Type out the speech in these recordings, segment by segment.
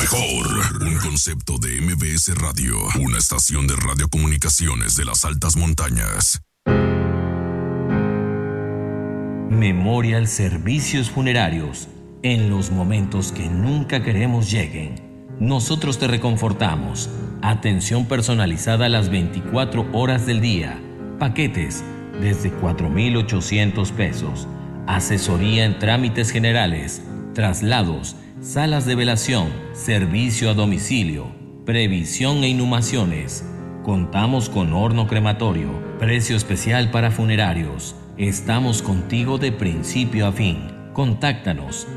mejor. Un concepto de MBS Radio. Una estación de radiocomunicaciones de las altas montañas. Memorial Servicios Funerarios. En los momentos que nunca queremos lleguen, nosotros te reconfortamos. Atención personalizada a las 24 horas del día. Paquetes desde 4,800 pesos. Asesoría en trámites generales, traslados, salas de velación, servicio a domicilio, previsión e inhumaciones. Contamos con horno crematorio, precio especial para funerarios. Estamos contigo de principio a fin. Contáctanos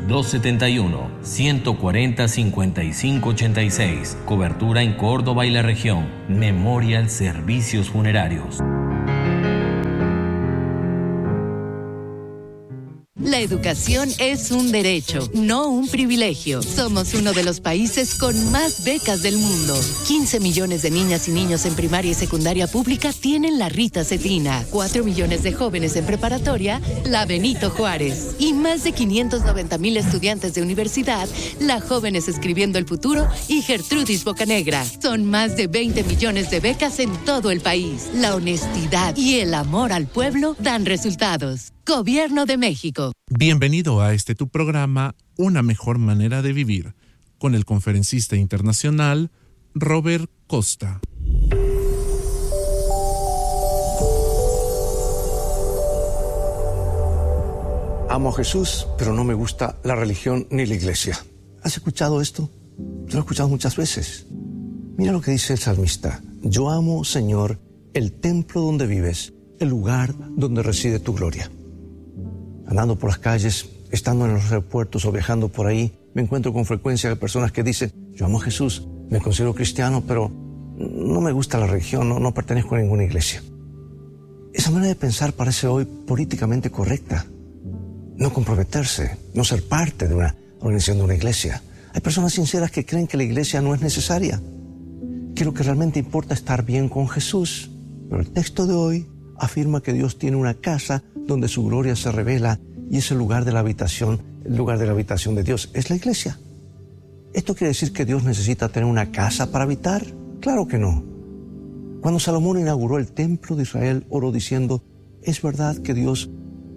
271-140-5586. Cobertura en Córdoba y la región. Memorial Servicios Funerarios. La educación es un derecho, no un privilegio. Somos uno de los países con más becas del mundo. 15 millones de niñas y niños en primaria y secundaria pública tienen la Rita Cetina. 4 millones de jóvenes en preparatoria, la Benito Juárez. Y más de 590,000 estudiantes de universidad, la Jóvenes Escribiendo el Futuro y Gertrudis Bocanegra. Son más de 20 millones de becas en todo el país. La honestidad y el amor al pueblo dan resultados. Gobierno de México. Bienvenido a tu programa Una mejor manera de vivir, con el conferencista internacional Robert Costa. Amo a Jesús, pero no me gusta la religión ni la iglesia. ¿Has escuchado esto? Yo lo he escuchado muchas veces. Mira lo que dice el salmista. Yo amo, Señor, el templo donde vives, el lugar donde reside tu gloria. Andando por las calles, estando en los aeropuertos o viajando por ahí, me encuentro con frecuencia de personas que dicen, yo amo a Jesús, me considero cristiano, pero no me gusta la religión, no pertenezco a ninguna iglesia. Esa manera de pensar parece hoy políticamente correcta. No comprometerse, no ser parte de una organización de una iglesia. Hay personas sinceras que creen que la iglesia no es necesaria, que lo que realmente importa es estar bien con Jesús. Pero el texto de hoy afirma que Dios tiene una casa donde su gloria se revela y es el lugar de la habitación de Dios, es la iglesia. ¿Esto quiere decir que Dios necesita tener una casa para habitar? Claro que no. Cuando Salomón inauguró el templo de Israel, oró diciendo, ¿es verdad que Dios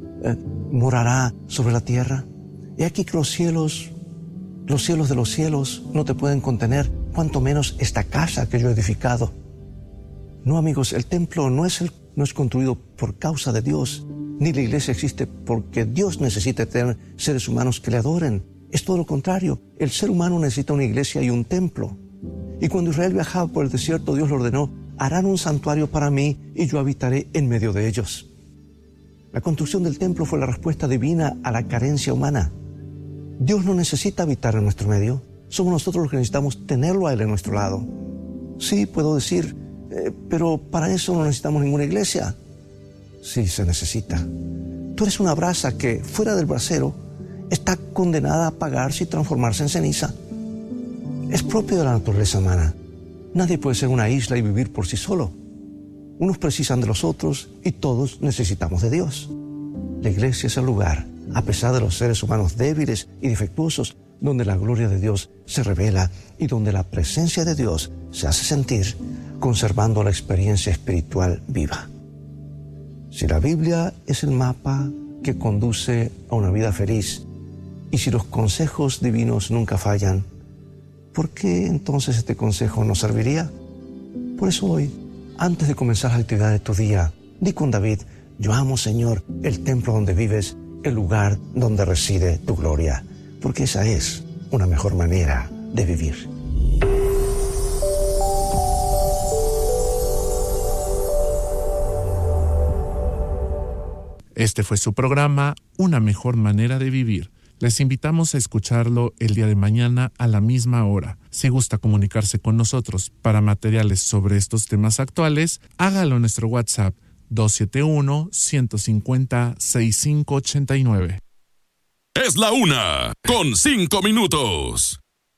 morará sobre la tierra? He aquí que los cielos de los cielos no te pueden contener, cuanto menos esta casa que yo he edificado. No, amigos, el templo no es construido por causa de Dios, ni la iglesia existe porque Dios necesita tener seres humanos que le adoren. Es todo lo contrario. El ser humano necesita una iglesia y un templo. Y cuando Israel viajaba por el desierto, Dios le ordenó, harán un santuario para mí y yo habitaré en medio de ellos. La construcción del templo fue la respuesta divina a la carencia humana. Dios no necesita habitar en nuestro medio. Somos nosotros los que necesitamos tenerlo a Él en nuestro lado. Sí, puedo decir, pero para eso no necesitamos ninguna iglesia. Sí, se necesita. Tú eres una brasa que, fuera del brasero, está condenada a apagarse y transformarse en ceniza. Es propio de la naturaleza humana. Nadie puede ser una isla y vivir por sí solo. Unos precisan de los otros y todos necesitamos de Dios. La iglesia es el lugar, a pesar de los seres humanos débiles y defectuosos, donde la gloria de Dios se revela y donde la presencia de Dios se hace sentir, conservando la experiencia espiritual viva. Si la Biblia es el mapa que conduce a una vida feliz, y si los consejos divinos nunca fallan, ¿por qué entonces este consejo nos serviría? Por eso hoy, antes de comenzar la actividad de tu día, di con David, yo amo, Señor, el templo donde vives, el lugar donde reside tu gloria, porque esa es una mejor manera de vivir. Este fue su programa, Una mejor manera de vivir. Les invitamos a escucharlo el día de mañana a la misma hora. Si gusta comunicarse con nosotros para materiales sobre estos temas actuales, hágalo en nuestro WhatsApp 271-150-6589. Es la 1:05.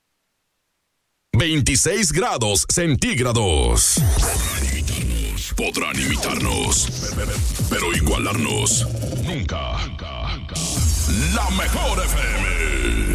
26 grados centígrados. Podrán imitarnos, pero igualarnos nunca. La mejor FM.